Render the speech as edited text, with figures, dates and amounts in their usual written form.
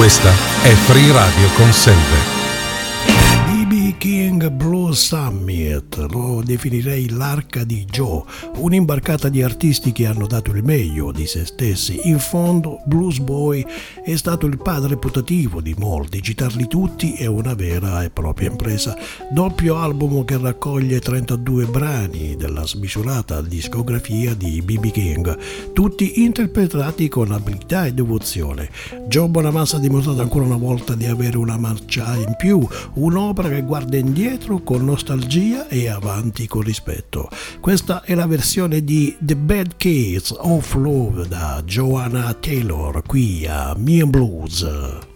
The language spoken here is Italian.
Questa è Free Radio con Selve. B.B. King Blues Summit, lo definirei l'arca di Joe, un'imbarcata di artisti che hanno dato il meglio di se stessi. In fondo, Blues Boy è stato il padre putativo di molti, citarli tutti è una vera e propria impresa. Doppio album che raccoglie 32 brani della smisurata discografia di B.B. King, tutti interpretati con abilità e devozione. Joe Bonamassa ha dimostrato ancora una volta di avere una marcia in più, un'opera che guarda indietro con nostalgia e avanti con rispetto. Questa è la versione di The Bad Case of Love da Joanna Taylor qui a Me and Blues.